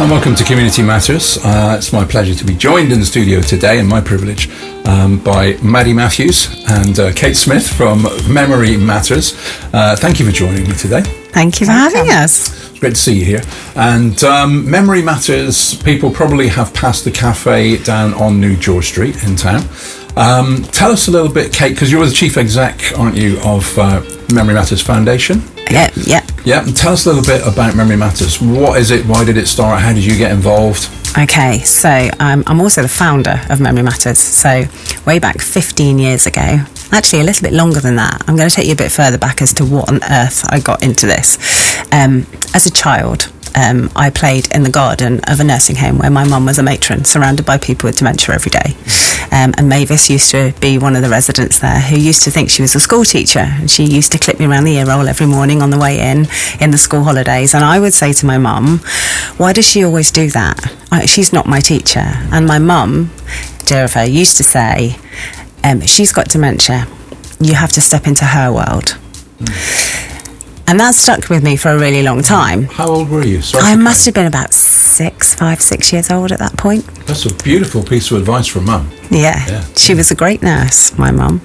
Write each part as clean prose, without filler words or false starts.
And welcome to Community Matters. It's my pleasure to be joined in the studio today, and my privilege, by Maddie Matthews and Kate Smith from Memory Matters. Thank you for joining me today. Thank you for having us. It's great to see you here. And Memory Matters, people probably have passed the cafe down on New George Street in town. Tell us a little bit, Kate, because you're the chief exec, aren't you, of Memory Matters Foundation? Yeah, and tell us a little bit about Memory Matters. What is it? Why did it start? How did you get involved? Okay, so I'm also the founder of Memory Matters. So way back 15 years ago, actually a little bit longer than that, I'm going to take you a bit further back as to what on earth I got into this. As a child, I played in the garden of a nursing home where my mum was a matron, surrounded by people with dementia every day. And Mavis used to be one of the residents there who used to think she was a school teacher. And she used to clip me around the ear roll every morning on the way in the school holidays. And I would say to my mum, why does she always do that? She's not my teacher. And my mum, dear of her, used to say, she's got dementia. You have to step into her world. And that stuck with me for a really long time. How old were you? I must have been about 6 years old at that point. That's a beautiful piece of advice from Mum. Yeah. She was a great nurse, my mum.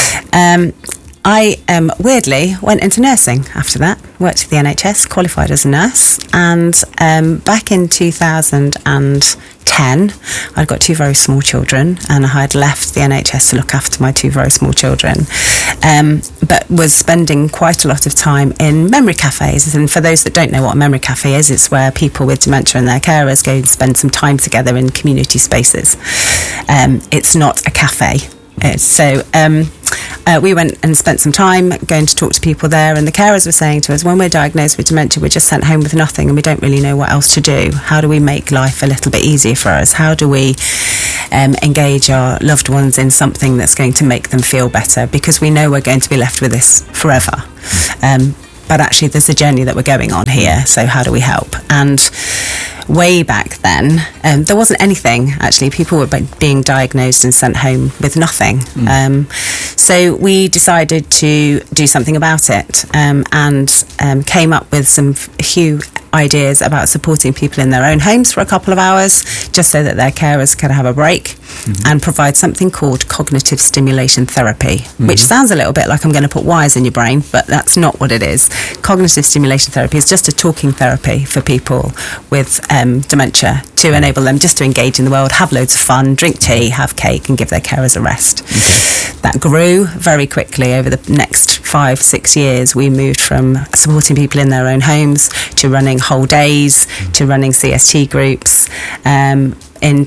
I weirdly went into nursing after that, worked for the NHS, qualified as a nurse, and back in 2010, I'd got two very small children, and I had left the NHS to look after my two very small children, but was spending quite a lot of time in memory cafes. And for those that don't know what a memory cafe is, it's where people with dementia and their carers go and spend some time together in community spaces. It's not a cafe. We went and spent some time going to talk to people there, and the carers were saying to us, when we're diagnosed with dementia, we're just sent home with nothing and we don't really know what else to do. How do we make life a little bit easier for us? How do we engage our loved ones in something that's going to make them feel better? Because we know we're going to be left with this forever. But actually there's a journey that we're going on here, so how do we help? And way back then, there wasn't anything, actually. People were being diagnosed and sent home with nothing. So we decided to do something about it, and came up with a few ideas about supporting people in their own homes for a couple of hours, just so that their carers could have a break, and provide something called cognitive stimulation therapy, which sounds a little bit like I'm going to put wires in your brain, but that's not what it is. Cognitive stimulation therapy is just a talking therapy for people with dementia, to enable them just to engage in the world, have loads of fun, drink tea, have cake, and give their carers a rest. That grew very quickly over the next 5-6 years. We moved from supporting people in their own homes to running whole days, to running CST groups. In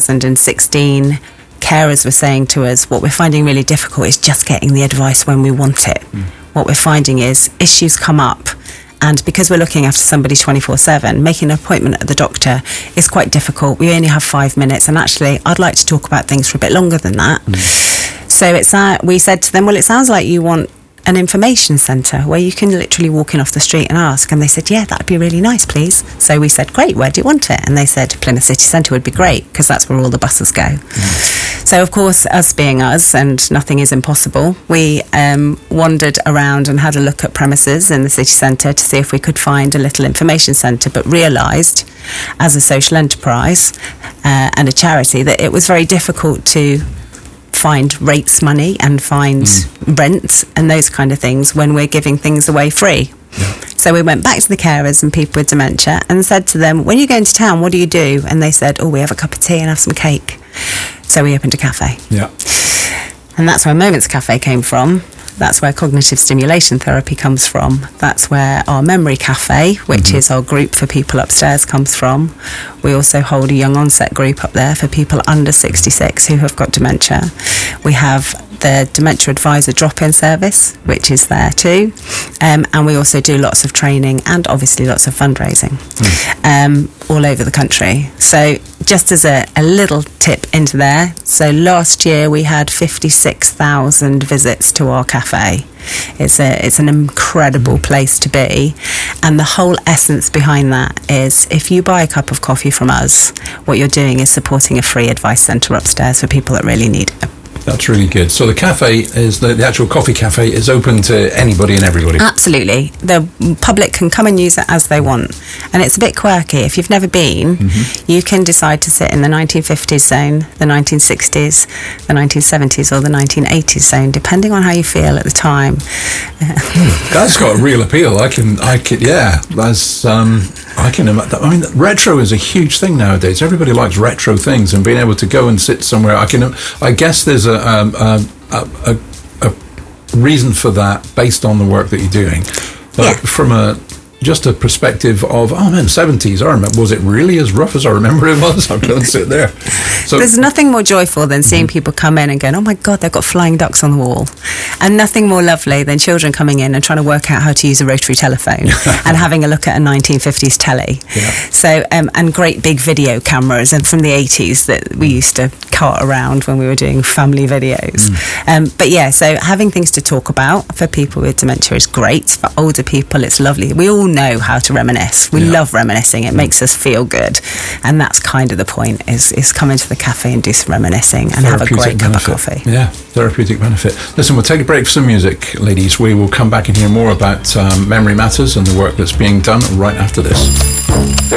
2016, carers were saying to us, what we're finding really difficult is just getting the advice when we want it. What we're finding is issues come up, and because we're looking after somebody 24/7, making an appointment at the doctor is quite difficult. We only have 5 minutes, and actually I'd like to talk about things for a bit longer than that. So we said to them, well, it sounds like you want an information centre where you can literally walk in off the street and ask. And they said, yeah, that'd be really nice, please. So we said, great, where do you want it? And they said, Plymouth City Centre would be great, because that's where all the buses go. So, of course, us being us, and nothing is impossible, we wandered around and had a look at premises in the city centre to see if we could find a little information centre, but realised, as a social enterprise and a charity, that it was very difficult to find rates money and find rent and those kind of things when we're giving things away free. So we went back to the carers and people with dementia and said to them, when you go into town, what do you do? And they said, we have a cup of tea and have some cake. So we opened a cafe. And that's where Moments Cafe came from. That's where cognitive stimulation therapy comes from. That's where our Memory Cafe, which is our group for people upstairs, comes from. We also hold a young onset group up there for people under 66 who have got dementia. We have the Dementia Advisor drop-in service, which is there too. And we also do lots of training and obviously lots of fundraising all over the country. So just as a little tip into there, so last year we had 56,000 visits to our cafe. It's an incredible place to be, and the whole essence behind that is, if you buy a cup of coffee from us, what you're doing is supporting a free advice centre upstairs for people that really need it. That's really good. So the cafe is, the actual coffee cafe is open to anybody and everybody? Absolutely. The public can come and use it as they want. And it's a bit quirky. If you've never been, you can decide to sit in the 1950s zone, the 1960s, the 1970s or the 1980s zone, depending on how you feel at the time. That's got a real appeal. I can, yeah. That's, I can imagine. I mean, retro is a huge thing nowadays. Everybody likes retro things, and being able to go and sit somewhere. I guess there's a reason for that based on the work that you're doing. But from just a perspective of, 70s, I remember, was it really as rough as I remember it was? I'm going to sit there. So there's nothing more joyful than seeing people come in and going, oh my God, they've got flying ducks on the wall. And nothing more lovely than children coming in and trying to work out how to use a rotary telephone and having a look at a 1950s telly. Yeah. So, and great big video cameras and from the 80s that we used to cart around when we were doing family videos. But yeah, so having things to talk about for people with dementia is great. For older people, it's lovely. We all know how to reminisce. We love reminiscing. It makes us feel good. And that's kind of the point, is come into the cafe and do some reminiscing and have a great cup of coffee. Yeah, therapeutic benefit. Listen, we'll take a break for some music, ladies. We will come back and hear more about Memory Matters and the work that's being done right after this.